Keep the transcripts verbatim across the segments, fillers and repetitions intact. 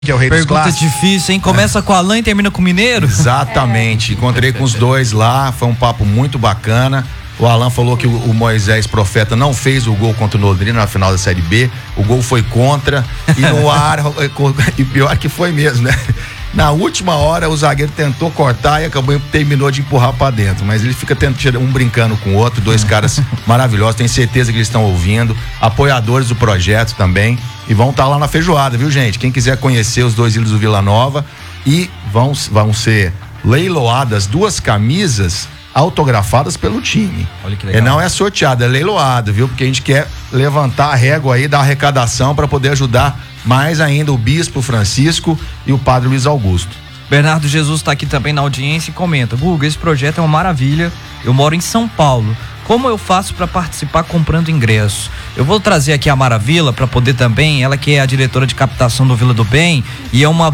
que é o rei dos clássicos. Pergunta difícil, hein? Começa é. com Alain e termina com o Mineiro? Exatamente. Encontrei com os dois lá, foi um papo muito bacana. O Alain falou que o, o Moisés Profeta não fez o gol contra o Londrina na final da Série B. O gol foi contra. E no ar, e pior que foi mesmo, né? Na última hora, o zagueiro tentou cortar e acabou, terminou de empurrar pra dentro. Mas ele fica tentando, um brincando com o outro, dois caras maravilhosos. Tenho certeza que eles estão ouvindo. Apoiadores do projeto também. E vão estar lá na feijoada, viu, gente? Quem quiser conhecer os dois ídolos do Vila Nova. E vão, vão ser leiloadas duas camisas autografadas pelo time. Olha que legal. E não é sorteado, é leiloado, viu? Porque a gente quer levantar a régua aí da arrecadação para poder ajudar mais ainda o Bispo Francisco e o Padre Luiz Augusto. Bernardo Jesus está aqui também na audiência e comenta: Guga, esse projeto é uma maravilha. Eu moro em São Paulo. Como eu faço para participar comprando ingresso? Eu vou trazer aqui a Maravila para poder também, ela que é a diretora de captação do Vila do Bem e é uma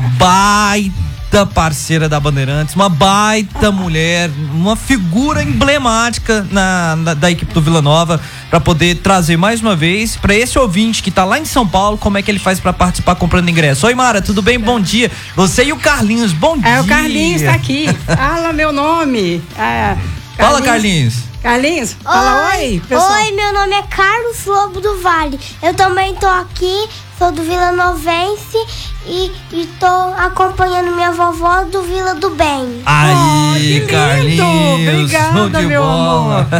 baita parceira da Bandeirantes, uma baita mulher, uma figura emblemática na, na da equipe do Vila Nova, para poder trazer mais uma vez para esse ouvinte que tá lá em São Paulo, como é que ele faz para participar comprando ingresso. Oi, Mara, tudo bem? Bom dia. Você e o Carlinhos, bom dia. É, o Carlinhos tá aqui. Fala meu nome. É, Carlinhos. Fala, Carlinhos. Carlinhos, fala oi, oi, pessoal. Oi, meu nome é Carlos Lobo do Vale. Eu também tô aqui, sou do Vila Novense e, e tô acompanhando minha vovó do Vila do Bem. Aí, oh, Carlinhos. Obrigada, meu bola. amor.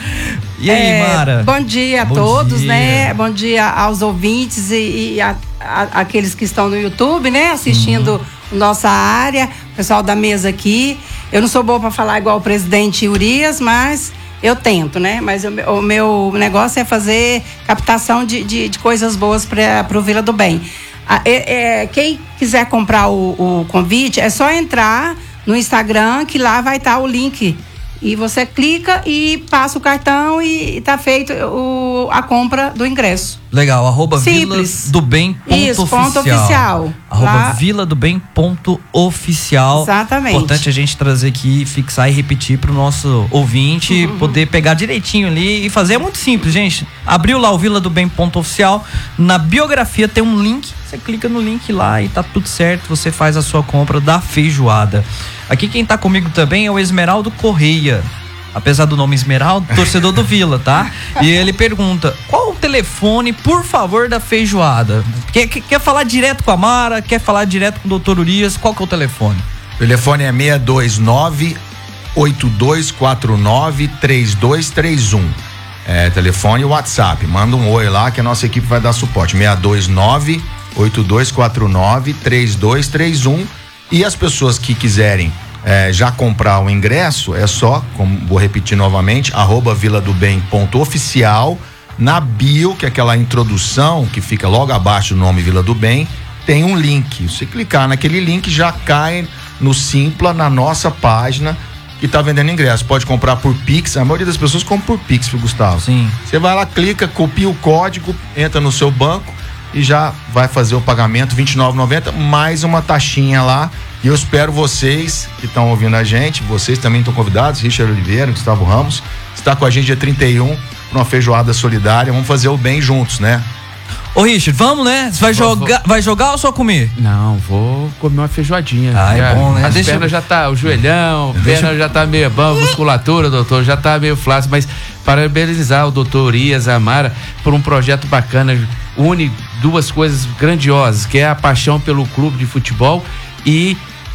E aí, é, Mara? Bom dia a bom todos, dia. né? Bom dia aos ouvintes e, e a, a, aqueles que estão no YouTube, né? Assistindo uhum. nossa área, o pessoal da mesa aqui. Eu não sou boa para falar igual o presidente Urias, mas eu tento, né? Mas o, o meu negócio é fazer captação de, de, de coisas boas para o Vila do Bem. Ah, é, é, quem quiser comprar o, o convite, é só entrar no Instagram, que lá vai estar o link. E você clica e passa o cartão e tá feito o, a compra do ingresso. Legal, arroba Vila do Bem ponto Isso, oficial. ponto oficial. Arroba Lá... Vila do Bem ponto oficial. Exatamente. Importante a gente trazer aqui, fixar e repetir pro nosso ouvinte uhum. poder pegar direitinho ali e fazer. É muito simples, gente. Abriu lá o Vila do Bem ponto oficial, na biografia tem um link, você clica no link lá e tá tudo certo, você faz a sua compra da feijoada. Aqui quem tá comigo também é o Esmeraldo Correia. Apesar do nome Esmeraldo, torcedor do Vila, tá? E ele pergunta: qual o telefone, por favor, da feijoada? Quer, quer falar direto com a Mara? Quer falar direto com o doutor Urias? Qual que é o telefone? O telefone é seis dois nove, oito dois quatro nove, três dois três um. É, telefone e WhatsApp. Manda um oi lá que a nossa equipe vai dar suporte. seis dois nove, oito dois quatro nove, três dois três um. E as pessoas que quiserem é, já comprar o ingresso, é só, como vou repetir novamente, arroba Vila do Bem ponto oficial, na bio, que é aquela introdução que fica logo abaixo do nome Vila do Bem, tem um link. Se clicar naquele link, já cai no Simpla, na nossa página, que tá vendendo ingresso. Pode comprar por Pix, a maioria das pessoas compra por Pix, viu, Gustavo? Sim. Você vai lá, clica, copia o código, entra no seu banco e já vai fazer o pagamento vinte e nove reais e noventa centavos, mais uma taxinha lá. E eu espero vocês que estão ouvindo a gente, vocês também estão convidados, Richard Oliveira, Gustavo Ramos, está com a gente dia trinta e um para uma feijoada solidária. Vamos fazer o bem juntos, né? Ô, Richard, vamos, né? Você vai vou, jogar, vou. vai jogar ou só comer? Não, vou comer uma feijoadinha. Ah, já, é bom, né? As Deixa pernas eu... já tá, o joelhão, a perna já tá meio bom, musculatura, doutor, já tá meio flácido, mas parabenizar o doutor Urias, a Mara, por um projeto bacana, une duas coisas grandiosas, que é a paixão pelo clube de futebol e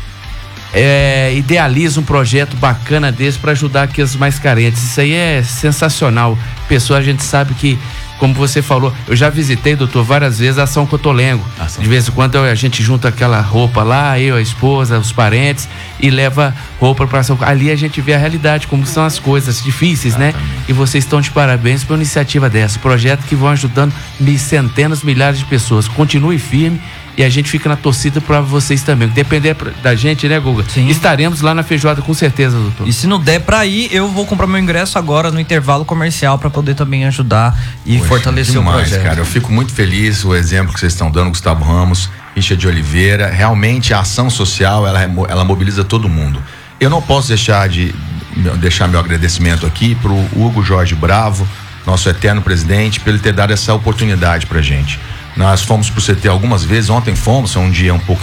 é, idealiza um projeto bacana desse para ajudar aqueles mais carentes. Isso aí é sensacional. Pessoa, a gente sabe que, como você falou, eu já visitei, doutor, várias vezes a São Cotolengo. Ação. De vez em quando a gente junta aquela roupa lá, eu, a esposa, os parentes, e leva roupa para São Cotolengo. Ali a gente vê a realidade, como são as coisas difíceis, exatamente, né? E vocês estão de parabéns por uma iniciativa dessa. Projeto que vão ajudando centenas, milhares de pessoas. Continue firme. E a gente fica na torcida para vocês também. Depender da gente, né, Guga? Sim. Estaremos lá na feijoada com certeza, doutor. E se não der pra ir, eu vou comprar meu ingresso agora no intervalo comercial para poder também ajudar e Poxa, fortalecer demais, o projeto. Cara, eu fico muito feliz o exemplo que vocês estão dando, Gustavo Ramos, Richard de Oliveira. Realmente a ação social, ela, ela mobiliza todo mundo. Eu não posso deixar de deixar meu agradecimento aqui pro Hugo Jorge Bravo, nosso eterno presidente, por ele ter dado essa oportunidade pra gente. Nós fomos pro C T algumas vezes, ontem fomos, é um dia um pouco